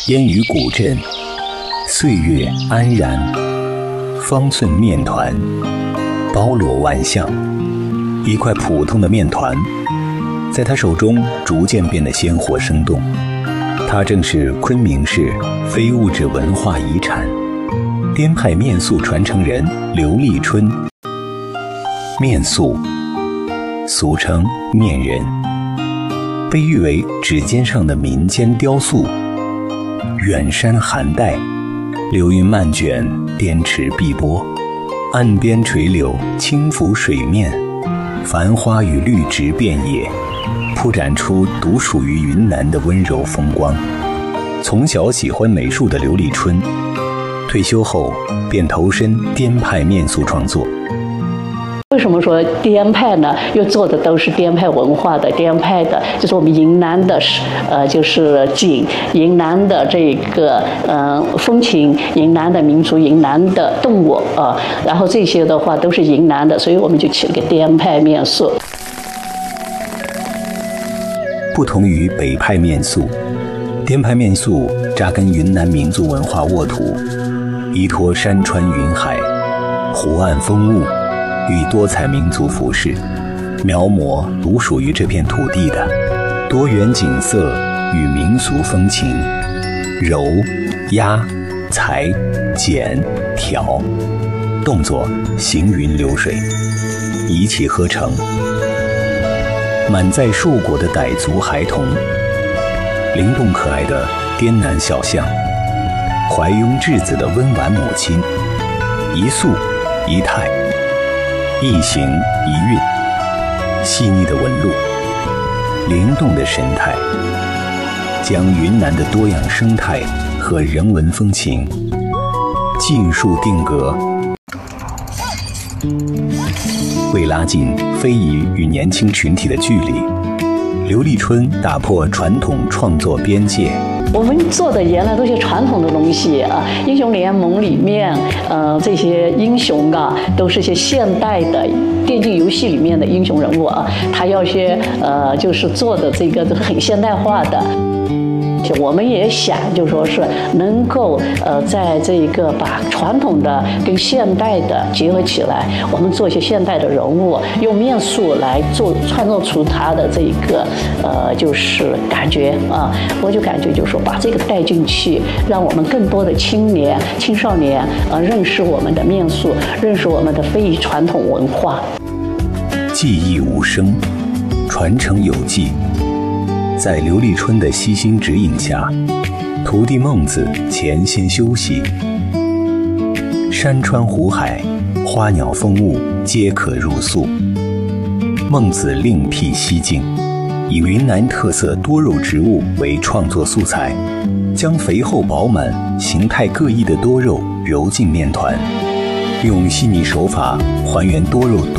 烟雨古镇，岁月安然，方寸面团，包罗万象。一块普通的面团，在他手中逐渐变得鲜活生动。它正是昆明市非物质文化遗产滇派面塑传承人刘立春。面塑，俗称面人，被誉为指尖上的民间雕塑。远山寒带，流云漫卷，滇池碧波，岸边垂柳，轻拂水面，繁花与绿植遍野，铺展出独属于云南的温柔风光。从小喜欢美术的刘立春，退休后便投身滇派面塑创作。 为什么说滇派呢？又做的都是滇派文化的，滇派的就是我们云南的，就是景，云南的这个风情，云南的民族，云南的动物啊，然后这些的话都是云南的，所以我们就起了个滇派面塑。 不同于北派面塑，滇派面塑扎根云南民族文化沃土，依托山川云海、湖岸风物与多彩民族服饰，描摹独属于这片土地的多元景色与民俗风情，揉、压、裁、剪、挑，动作行云流水，一气呵成。满载硕果的傣族孩童，灵动可爱的滇南小象，怀拥稚子的温婉母亲，一塑一态，一形一韵，细腻的纹路，灵动的神态，将云南的多样生态和人文风情尽数定格。为拉近非遗与年轻群体的距离，刘立春打破传统创作边界。 我们做的原来都是传统的东西啊，英雄联盟里面，这些英雄啊，都是些现代的电竞游戏里面的英雄人物啊，他要些就是做的这个都是很现代化的。我们也想，就说是能够在这个把传统的跟现代的结合起来，我们做一些现代的人物，用面塑来创造出它的这个就是感觉啊，我就感觉就是说把这个带进去，让我们更多的青年、青少年认识我们的面塑，认识我们的非遗传统文化。 技艺无声，传承有纪。在刘立春的悉心指引下，徒弟孟子潜心修习，山川湖海、花鸟风物皆可入塑。孟子另辟蹊径，以云南特色多肉植物为创作素材，将肥厚饱满、形态各异的多肉揉进面团，用细腻手法还原多肉